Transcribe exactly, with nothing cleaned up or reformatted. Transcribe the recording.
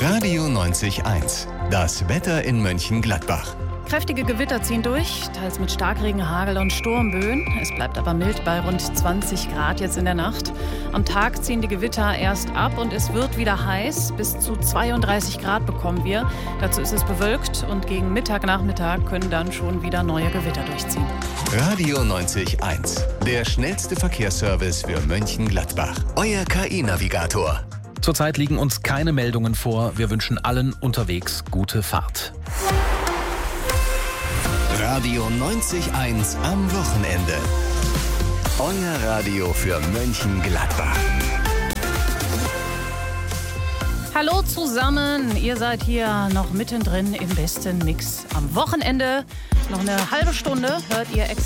Radio neunzig Komma eins. Das Wetter in Mönchengladbach. Kräftige Gewitter ziehen durch, teils mit Starkregen, Hagel und Sturmböen. Es bleibt aber mild bei rund zwanzig Grad jetzt in der Nacht. Am Tag ziehen die Gewitter erst ab und es wird wieder heiß. Bis zu zweiunddreißig Grad bekommen wir. Dazu ist es bewölkt und gegen Mittag, Nachmittag können dann schon wieder neue Gewitter durchziehen. Radio neunzig Komma eins. Der schnellste Verkehrsservice für Mönchengladbach. Euer K I-Navigator. Zurzeit liegen uns keine Meldungen vor. Wir wünschen allen unterwegs gute Fahrt. Radio neunzig Komma eins am Wochenende. Euer Radio für Mönchengladbach. Hallo zusammen, ihr seid hier noch mittendrin im besten Mix am Wochenende. Noch eine halbe Stunde hört ihr extra.